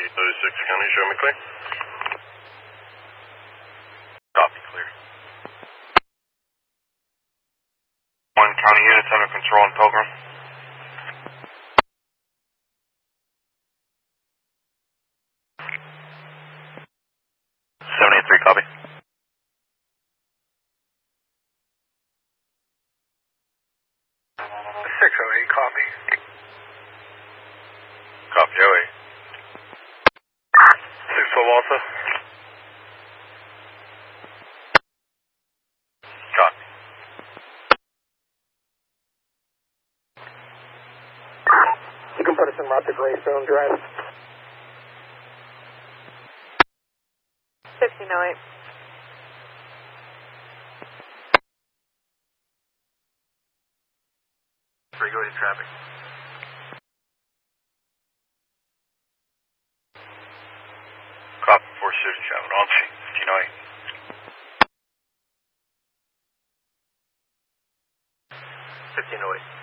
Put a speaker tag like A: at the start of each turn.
A: County, show me clear. Copy, clear. 1 county units under control on Pilgrim. 783, copy.
B: 608, copy.
A: Copy, 08. 612 Alpha. Copy.
C: You can put us en route to Greystone Drive.
D: 1508.
A: Regulated traffic. Copy, 467, on scene, 1508. 1508.